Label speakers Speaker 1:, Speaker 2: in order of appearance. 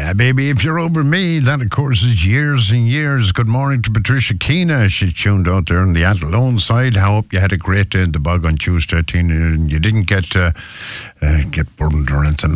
Speaker 1: Baby, if you're over me, that of course is Years and Years. Good morning to Patricia Keena. She's tuned out there on the Athlone side. I hope you had a great day in the bog on Tuesday, and you didn't get burned or anything